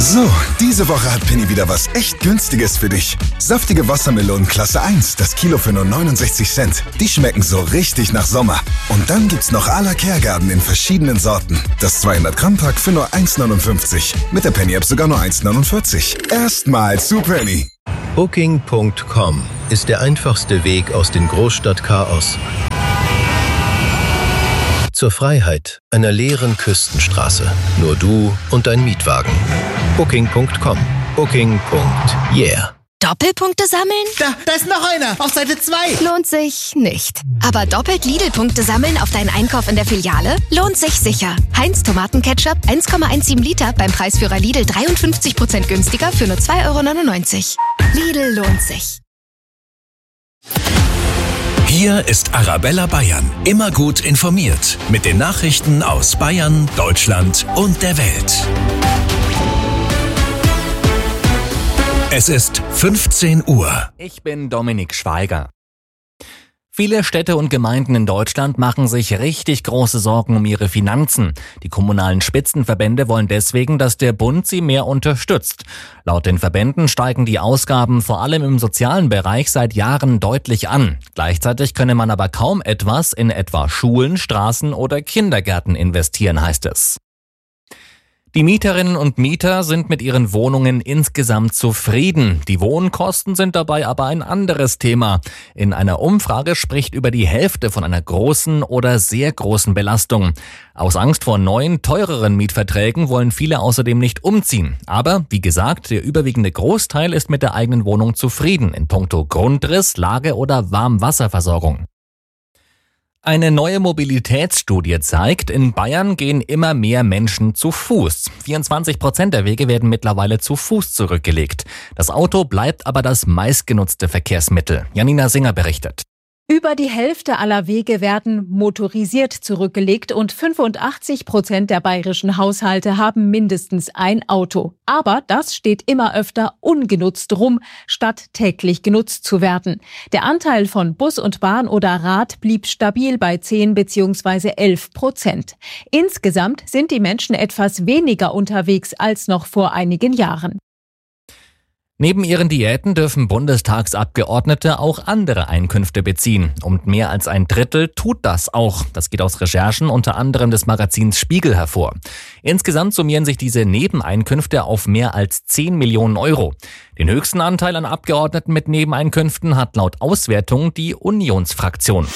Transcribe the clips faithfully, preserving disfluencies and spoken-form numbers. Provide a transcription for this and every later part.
So, diese Woche hat Penny wieder was echt Günstiges für dich. Saftige Wassermelonen Klasse eins, das Kilo für nur neunundsechzig Cent. Die schmecken so richtig nach Sommer. Und dann gibt's noch à la Kergarten in verschiedenen Sorten. Das zweihundert Gramm Pack für nur eins neunundfünfzig. Mit der Penny App sogar nur eins neunundvierzig. Erstmal zu Penny. Booking Punkt com ist der einfachste Weg aus dem Großstadtchaos zur Freiheit einer leeren Küstenstraße. Nur du und dein Mietwagen. Booking Punkt com. Booking. Yeah. Doppelpunkte sammeln? Da, da ist noch einer. Auf Seite zwei. Lohnt sich nicht. Aber doppelt Lidl-Punkte sammeln auf deinen Einkauf in der Filiale? Lohnt sich sicher. Heinz Tomatenketchup eins Komma siebzehn Liter beim Preisführer Lidl dreiundfünfzig Prozent günstiger für nur zwei Euro neunundneunzig. Lidl lohnt sich. Hier ist Arabella Bayern. Immer gut informiert. Mit den Nachrichten aus Bayern, Deutschland und der Welt. Es ist fünfzehn Uhr. Ich bin Dominik Schweiger. Viele Städte und Gemeinden in Deutschland machen sich richtig große Sorgen um ihre Finanzen. Die kommunalen Spitzenverbände wollen deswegen, dass der Bund sie mehr unterstützt. Laut den Verbänden steigen die Ausgaben vor allem im sozialen Bereich seit Jahren deutlich an. Gleichzeitig könne man aber kaum etwas in etwa Schulen, Straßen oder Kindergärten investieren, heißt es. Die Mieterinnen und Mieter sind mit ihren Wohnungen insgesamt zufrieden. Die Wohnkosten sind dabei aber ein anderes Thema. In einer Umfrage spricht über die Hälfte von einer großen oder sehr großen Belastung. Aus Angst vor neuen, teureren Mietverträgen wollen viele außerdem nicht umziehen. Aber, wie gesagt, der überwiegende Großteil ist mit der eigenen Wohnung zufrieden in puncto Grundriss, Lage oder Warmwasserversorgung. Eine neue Mobilitätsstudie zeigt, in Bayern gehen immer mehr Menschen zu Fuß. vierundzwanzig Prozent der Wege werden mittlerweile zu Fuß zurückgelegt. Das Auto bleibt aber das meistgenutzte Verkehrsmittel. Janina Singer berichtet. Über die Hälfte aller Wege werden motorisiert zurückgelegt und fünfundachtzig Prozent der bayerischen Haushalte haben mindestens ein Auto. Aber das steht immer öfter ungenutzt rum, statt täglich genutzt zu werden. Der Anteil von Bus und Bahn oder Rad blieb stabil bei zehn bzw. elf Prozent. Insgesamt sind die Menschen etwas weniger unterwegs als noch vor einigen Jahren. Neben ihren Diäten dürfen Bundestagsabgeordnete auch andere Einkünfte beziehen. Und mehr als ein Drittel tut das auch. Das geht aus Recherchen unter anderem des Magazins Spiegel hervor. Insgesamt summieren sich diese Nebeneinkünfte auf mehr als zehn Millionen Euro. Den höchsten Anteil an Abgeordneten mit Nebeneinkünften hat laut Auswertung die Unionsfraktion.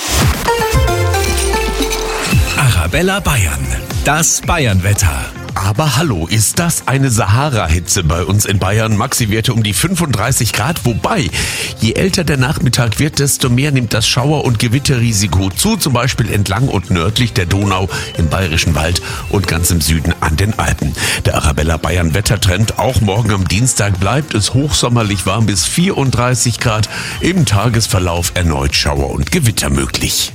Arabella Bayern. Das Bayernwetter. Aber hallo, ist das eine Sahara-Hitze bei uns in Bayern? Maxi-Werte um die fünfunddreißig Grad. Wobei, je älter der Nachmittag wird, desto mehr nimmt das Schauer- und Gewitterrisiko zu. Zum Beispiel entlang und nördlich der Donau im Bayerischen Wald und ganz im Süden an den Alpen. Der Arabella Bayern Wettertrend. Auch morgen am Dienstag bleibt es hochsommerlich warm bis vierunddreißig Grad. Im Tagesverlauf erneut Schauer und Gewitter möglich.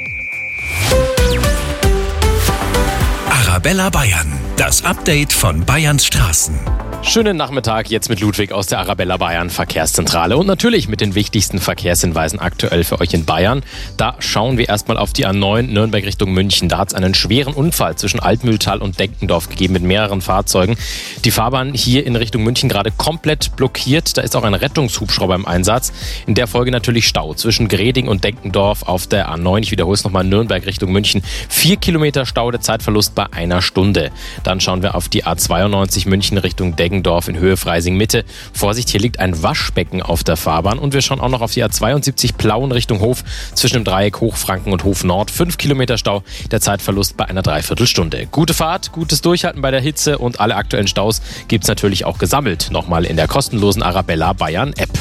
Arabella Bayern. Das Update von Bayerns Straßen. Schönen Nachmittag jetzt mit Ludwig aus der Arabella Bayern Verkehrszentrale und natürlich mit den wichtigsten Verkehrshinweisen aktuell für euch in Bayern. Da schauen wir erstmal auf die A neun Nürnberg Richtung München. Da hat es einen schweren Unfall zwischen Altmühltal und Denkendorf gegeben mit mehreren Fahrzeugen. Die Fahrbahn hier in Richtung München gerade komplett blockiert. Da ist auch ein Rettungshubschrauber im Einsatz. In der Folge natürlich Stau zwischen Greding und Denkendorf auf der A neun. Ich wiederhole es nochmal, Nürnberg Richtung München. Vier Kilometer Stau, der Zeitverlust bei einer Stunde. Dann schauen wir auf die A zweiundneunzig München Richtung Denkendorf. in Höhe Freising-Mitte. Vorsicht, hier liegt ein Waschbecken auf der Fahrbahn. Und wir schauen auch noch auf die A zweiundsiebzig Plauen Richtung Hof zwischen dem Dreieck Hochfranken und Hof Nord. Fünf Kilometer Stau, der Zeitverlust bei einer Dreiviertelstunde. Gute Fahrt, gutes Durchhalten bei der Hitze und alle aktuellen Staus gibt es natürlich auch gesammelt. Nochmal in der kostenlosen Arabella Bayern App.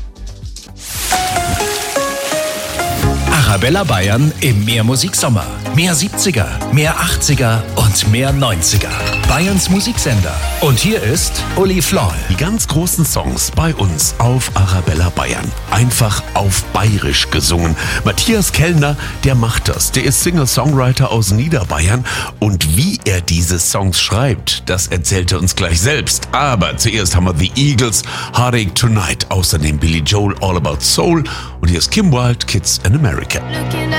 Arabella Bayern im Mehrmusiksommer. Mehr siebziger, mehr achtziger und mehr neunziger. Bayerns Musiksender. Und hier ist Uli Floll. Die ganz großen Songs bei uns auf Arabella Bayern. Einfach auf Bayerisch gesungen. Matthias Kellner, der macht das. Der ist Singer-Songwriter aus Niederbayern. Und wie er diese Songs schreibt, das erzählt er uns gleich selbst. Aber zuerst haben wir The Eagles, Heartache Tonight. Außerdem Billy Joel, All About Soul. Und hier ist Kim Wilde, Kids in America.